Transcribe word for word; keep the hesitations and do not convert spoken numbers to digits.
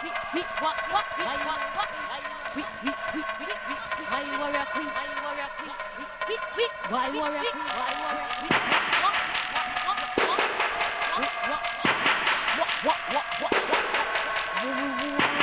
we what what why what what we we we we we why warrior queen why warrior queen we we we why warrior queen why warrior queen